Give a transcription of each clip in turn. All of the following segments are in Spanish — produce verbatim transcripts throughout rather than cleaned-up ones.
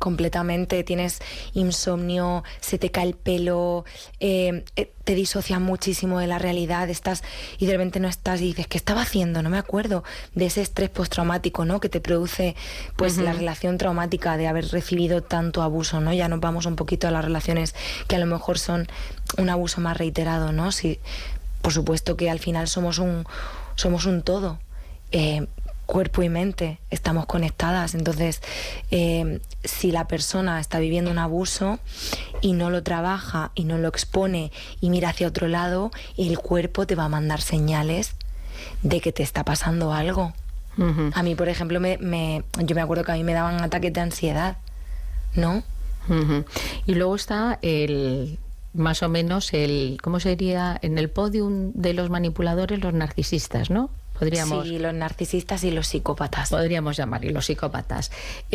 completamente. Tienes insomnio, se te cae el pelo, eh, eh, te disocias muchísimo de la realidad, estás y de repente no estás y dices, ¿qué estaba haciendo? No me acuerdo de ese estrés postraumático, ¿no? Que te produce pues uh-huh. la relación traumática de haber recibido tanto abuso, ¿no? Ya nos vamos un poquito a las relaciones que a lo mejor son un abuso más reiterado, ¿no? Sí, por supuesto que al final somos un, somos un todo. Eh, cuerpo y mente, estamos conectadas, entonces eh, si la persona está viviendo un abuso y no lo trabaja y no lo expone y mira hacia otro lado, el cuerpo te va a mandar señales de que te está pasando algo. Uh-huh. A mí, por ejemplo, me, me, yo me acuerdo que a mí me daban ataques de ansiedad, ¿no? Uh-huh. Y luego está el... más o menos el, ¿cómo sería? En el podium de los manipuladores, los narcisistas, ¿no? Podríamos, sí, los narcisistas y los psicópatas. Podríamos llamar, y los psicópatas.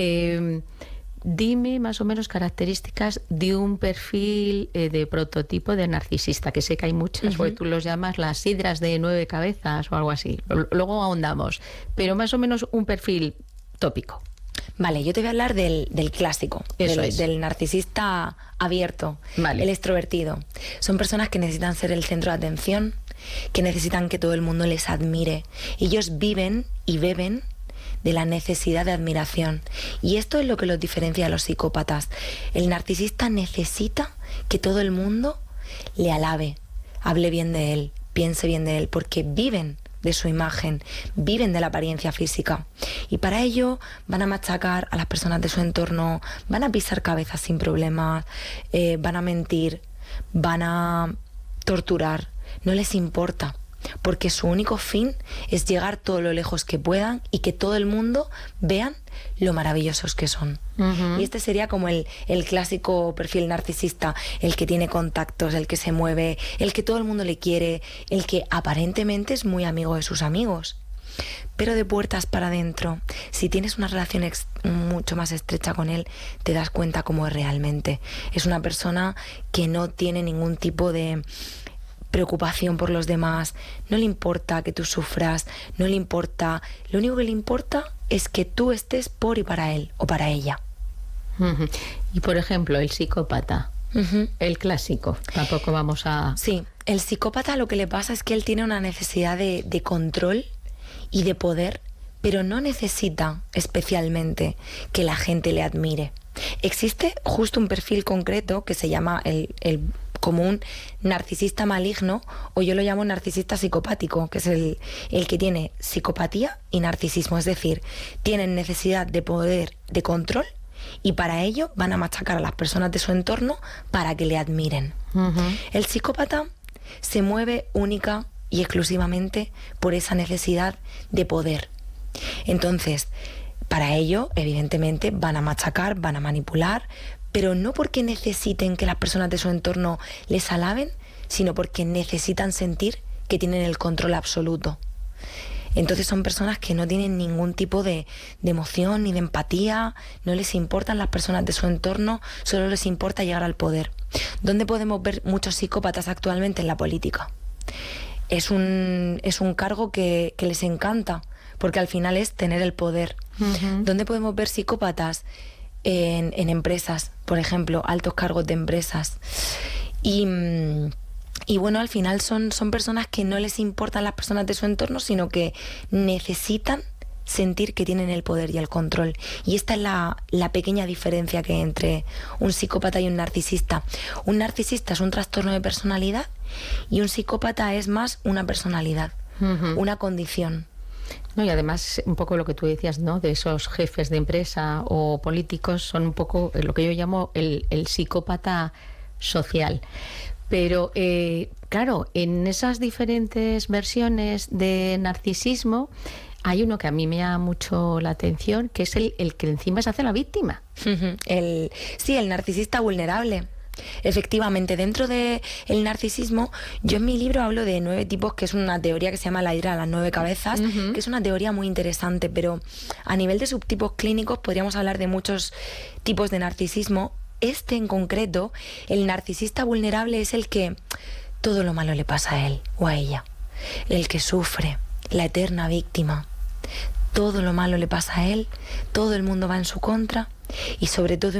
Eh, dime más o menos características de un perfil eh, de prototipo de narcisista, que sé que hay muchas, uh-huh. porque tú los llamas las sidras de nueve cabezas o algo así. Luego ahondamos, pero más o menos un perfil tópico. Vale, yo te voy a hablar del, del clásico, Eso del, es. del narcisista abierto, vale. el extrovertido. Son personas que necesitan ser el centro de atención, que necesitan que todo el mundo les admire. Ellos viven y beben de la necesidad de admiración. Y esto es lo que los diferencia de los psicópatas. El narcisista necesita que todo el mundo le alabe, hable bien de él, piense bien de él, porque viven de su imagen, viven de la apariencia física. Y para ello van a machacar a las personas de su entorno, van a pisar cabezas sin problemas, eh, van a mentir, van a torturar. No les importa, porque su único fin es llegar todo lo lejos que puedan y que todo el mundo vean lo maravillosos que son. Uh-huh. Y este sería como el, el clásico perfil narcisista, el que tiene contactos, el que se mueve, el que todo el mundo le quiere, el que aparentemente es muy amigo de sus amigos. Pero de puertas para adentro, si tienes una relación ex- mucho más estrecha con él, te das cuenta cómo es realmente. Es una persona que no tiene ningún tipo de preocupación por los demás, no le importa que tú sufras, no le importa, lo único que le importa es que tú estés por y para él o para ella. Uh-huh. Y por ejemplo, el psicópata, uh-huh. el clásico, tampoco vamos a... Sí, el psicópata lo que le pasa es que él tiene una necesidad de, de control y de poder, pero no necesita especialmente que la gente le admire. Existe justo un perfil concreto que se llama el... el como un narcisista maligno, o yo lo llamo narcisista psicopático, que es el, el que tiene psicopatía y narcisismo, es decir, tienen necesidad de poder, de control, y para ello van a machacar a las personas de su entorno para que le admiren. Uh-huh. El psicópata se mueve única y exclusivamente por esa necesidad de poder. Entonces, para ello, evidentemente, van a machacar, van a manipular, pero no porque necesiten que las personas de su entorno les alaben, sino porque necesitan sentir que tienen el control absoluto. Entonces son personas que no tienen ningún tipo de, de emoción ni de empatía, no les importan las personas de su entorno, solo les importa llegar al poder. ¿Dónde podemos ver muchos psicópatas actualmente? En la política. Es un, es un cargo que, que les encanta, porque al final es tener el poder. Uh-huh. ¿Dónde podemos ver psicópatas? En, en empresas, por ejemplo, altos cargos de empresas. Y, y bueno, al final son, son personas que no les importan las personas de su entorno, sino que necesitan sentir que tienen el poder y el control. Y esta es la, la pequeña diferencia que hay entre un psicópata y un narcisista. Un narcisista es un trastorno de personalidad y un psicópata es más una personalidad, uh-huh. una condición. No, y además un poco lo que tú decías, ¿no? De esos jefes de empresa o políticos, son un poco lo que yo llamo el, el psicópata social. Pero eh, claro, en esas diferentes versiones de narcisismo hay uno que a mí me llama mucho la atención, que es el, el que encima se hace la víctima. el, sí, el narcisista vulnerable. Efectivamente, dentro del narcisismo, yo en mi libro hablo de nueve tipos, que es una teoría que se llama la hidra de las nueve cabezas, uh-huh. que es una teoría muy interesante, pero a nivel de subtipos clínicos podríamos hablar de muchos tipos de narcisismo. Este en concreto, el narcisista vulnerable, es el que todo lo malo le pasa a él o a ella, el que sufre, la eterna víctima. Todo lo malo le pasa a él, todo el mundo va en su contra y sobre todo